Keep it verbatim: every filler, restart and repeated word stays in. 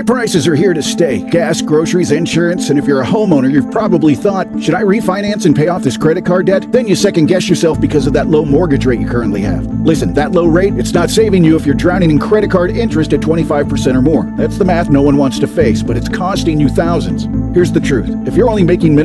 High prices are here to stay. Gas, groceries, insurance, and if you're a homeowner, you've probably thought, should I refinance and pay off this credit card debt? Then you second guess yourself because of that low mortgage rate you currently have. Listen, that low rate, it's not saving you if you're drowning in credit card interest at twenty-five percent or more. That's the math no one wants to face, but it's costing you thousands. Here's the truth. If you're only making minimum